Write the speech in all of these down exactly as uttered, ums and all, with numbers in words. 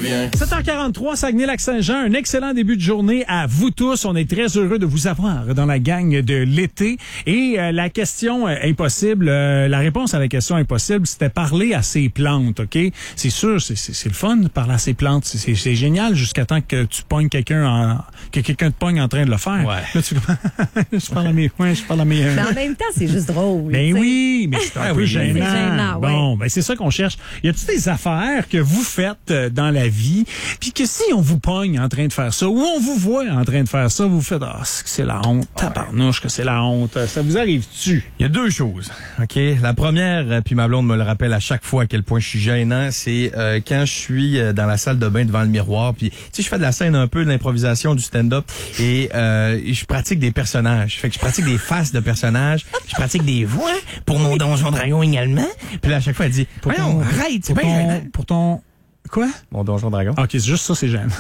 souviens. sept heures quarante-trois, Saguenay-Lac-Saint-Jean. Un excellent début de journée à vous tous. On est très heureux de vous avoir dans la gang de l'été. Et euh, la question euh, impossible, euh, la réponse à la question impossible, c'était parler à ses plantes, OK? C'est sûr, c'est, c'est, c'est le fun de parler à ses plantes. C'est, c'est, c'est génial jusqu'à temps que tu pognes quelqu'un en, que quelqu'un te pogne en train de le faire. Ouais. Là, tu je parle à mes, ouais, je parle à mes... Mais en même temps, c'est juste drôle. Ben t'sais. oui, mais c'est un Ah peu oui, gênant. c'est gênant, ouais. Bon, ben c'est ça qu'on cherche. Y a-t-il des affaires que vous faites euh, dans la vie, puis que si on vous pogne en train de faire ça, ou on vous voit en train de faire ça, vous faites, ah, c'est, c'est la honte, tabarnouche que c'est la honte. Ça vous arrive-tu? Il y a deux choses, OK? La première, euh, puis ma blonde me le rappelle à chaque fois à quel point je suis gênant, c'est euh, quand je suis euh, dans la salle de bain devant le miroir, puis tu sais, je fais de la scène un peu, de l'improvisation, du stand-up, et euh, je pratique des personnages. Fait que je pratique des faces de personnages, je pratique des voix pour mon Donjon Dragon également. Puis là, à chaque fois, elle dit, Pour voyons, ton- arrête, c'est Pour bien ton, gênant. pour ton... Quoi? Mon Donjon Dragon. OK, c'est juste ça, c'est gênant.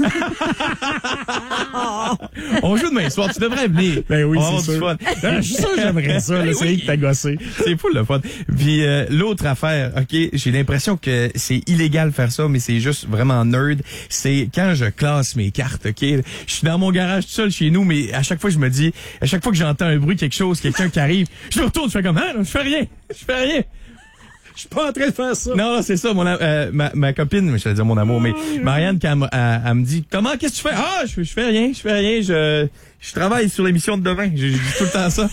On joue demain soir, tu devrais venir. Ben oui, On va avoir c'est du sûr. fun. Ben, je suis sûr que j'aimerais ça, là, Ben c'est oui. que t'as gossé. C'est fou le fun. Puis euh, l'autre affaire, OK, j'ai l'impression que c'est illégal de faire ça, mais c'est juste vraiment nerd. C'est quand je classe mes cartes, OK? Je suis dans mon garage tout seul chez nous, mais à chaque fois je me dis, à chaque fois que j'entends un bruit, quelque chose, quelqu'un qui arrive, je me retourne, je fais comme, hein, je fais rien, je fais rien. Je suis pas en train de faire ça. Non, c'est ça, mon am- euh, ma, ma copine, je vais dire mon amour, mais Marianne, quand elle, me- elle- elle me dit, comment, qu'est-ce que tu fais? Ah, je, je fais rien, je fais rien, je, je travaille sur l'émission de demain. Je, je dis tout le temps ça.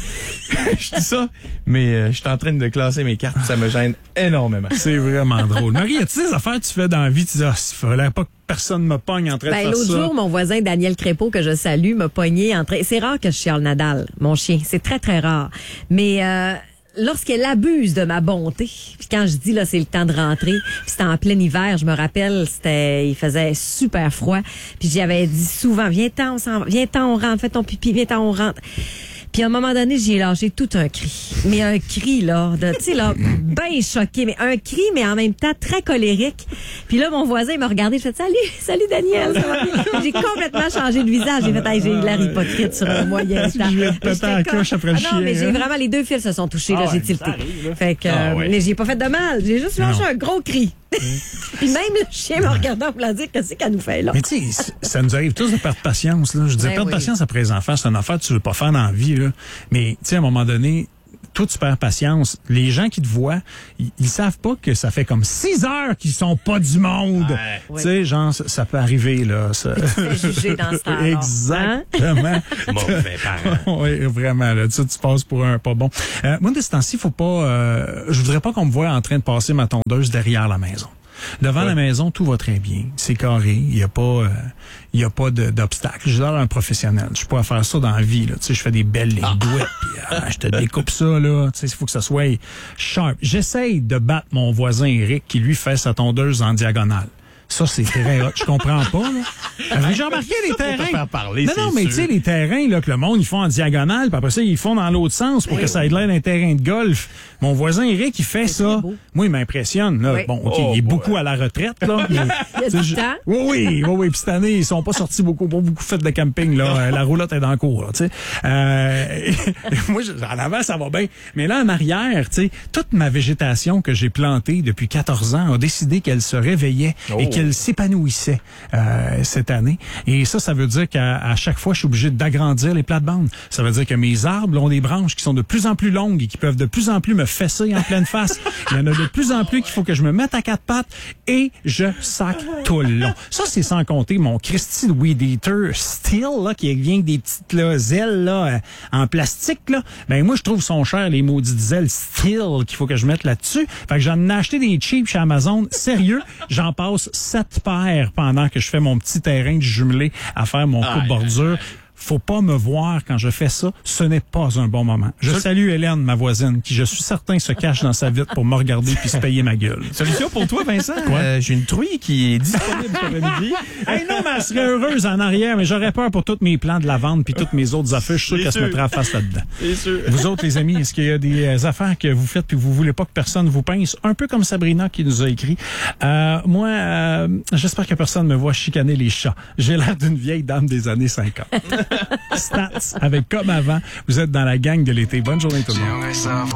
Je dis ça, mais euh, je suis en train de classer mes cartes, ça me gêne énormément. C'est vraiment drôle. Marie, y a-t-il des affaires que tu fais dans la vie, tu dis, ah, il fallait pas que personne me pogne en train de Ben, faire l'autre ça. jour, mon voisin Daniel Crépeau, que je salue, m'a pogné en train... C'est rare que je chiale Nadal, mon chien. C'est très, très rare. Mais... Euh, lorsqu'elle abuse de ma bonté, puis quand je dis là c'est le temps de rentrer, puis c'était en plein hiver, je me rappelle, c'était il faisait super froid, puis j'avais dit souvent viens-t'en, on s'en va, viens-t'en, on rentre, fais ton pipi, viens-t'en, on rentre. Puis à un moment donné, j'ai lâché tout un cri. Mais un cri, là, de, tu sais, là, ben choqué. Mais un cri, mais en même temps très colérique. Puis là, mon voisin, il m'a regardé. Je fais, salut, salut Daniel. Ça va bien? J'ai complètement changé de visage. J'ai fait, hey, j'ai eu l'air hypocrite sur un moyen temps. Je viens de péter la coche après le Ah non, chien, mais j'ai hein? vraiment, les deux fils se sont touchés, là, Ah j'ai ouais, tilté. ça arrive, là. Fait que, Ah euh, ouais. mais j'ai pas fait de mal. J'ai juste lâché Non. un gros cri. Puis même le chien m'a regardé en me dire, qu'est-ce qu'elle nous fait, là? Mais tu sais, ça nous arrive tous de perdre patience. Là. Je disais, Ben perdre oui. patience après les enfants, c'est une affaire que tu veux pas faire dans la vie. Là. Mais tu sais, à un moment donné, toi, tu perds patience. Les gens qui te voient, ils, ils savent pas que ça fait comme six heures qu'ils sont pas du monde. Tu sais, genre, ça, ça peut arriver, là. Ça... Tu te fais juger dans ce temps-là. Exactement. Mauvais parent. Oui, vraiment, là. Tu, tu passes pour un pas bon. Euh, moi, de ce temps-ci, faut pas, euh, je voudrais pas qu'on me voie en train de passer ma tondeuse derrière la maison. Devant Ouais. la maison, tout va très bien. C'est carré. Il y a pas, euh, il y a pas de, d'obstacle. Je suis l'air un professionnel. Je suis pas à faire ça dans la vie, là. Tu sais, je fais des belles lignes douettes, puis euh, je te découpe ça, là. Tu sais, il faut que ça soit sharp. J'essaye de battre mon voisin Eric qui, lui, fait sa tondeuse en diagonale. Ça, c'est très hot. Je comprends pas, là. Avez-vous déjà remarqué les pour te terrains? faire parler, non, c'est non, mais sûr. tu sais, les terrains, là, que le monde, ils font en diagonale, puis après ça, ils font dans l'autre sens pour que ça ait l'air d'un terrain de golf. Mon voisin Eric, il fait C'est ça. très beau. Moi, il m'impressionne, là. Oui. Bon, OK, Oh, il est boy. beaucoup à la retraite, là. mais, Il y a tu sais, du je- temps. Oui, oui, oui, oui. Puis cette année, ils sont pas sortis beaucoup, pas beaucoup fait de camping, là. Euh, La roulotte est dans le cours, là, tu sais. Euh, moi, je- en avant, ça va bien. Mais là, en arrière, tu sais, toute ma végétation que j'ai plantée depuis quatorze ans a décidé qu'elle se réveillait et Oh. qu'elle s'épanouissait euh, cette année. Et ça, ça veut dire qu'à à chaque fois, je suis obligé d'agrandir les plates-bandes. Ça veut dire que mes arbres ont des branches qui sont de plus en plus longues et qui peuvent de plus en plus me fesser en pleine face. Il y en a de plus en plus qu'il faut que je me mette à quatre pattes et je sac tout le long. Ça, c'est sans compter mon Christy de Weed Eater Steel, là, qui vient avec des petites là, ailes là, euh, en plastique. Là. Ben moi, je trouve son cher, les maudites ailes Steel qu'il faut que je mette là-dessus. Fait que j'en ai acheté des cheap chez Amazon. Sérieux, j'en passe sept paires pendant que je fais mon petit terrain de jumelé à faire mon coupe-bordure. Faut pas me voir quand je fais ça. Ce n'est pas un bon moment. Je salue Hélène, ma voisine, qui, je suis certain, se cache dans sa vitre pour me regarder puis se payer ma gueule. Solution pour toi, Vincent? Euh, j'ai une truie qui est disponible cet après-midi. Hey non, mais elle serait heureuse en arrière, mais j'aurais peur pour tous mes plans de la vente puis toutes mes autres affaires. Je suis sûr C'est qu'elle se sûr. mettrait à face là-dedans. C'est sûr. Vous autres, les amis, est-ce qu'il y a des euh, affaires que vous faites puis vous voulez pas que personne vous pince? Un peu comme Sabrina qui nous a écrit. Euh, moi, euh, j'espère que personne me voit chicaner les chats. J'ai l'air d'une vieille dame des années cinquante. Stats avec Comme avant. Vous êtes dans la gang de l'été. Bonne journée tout le monde.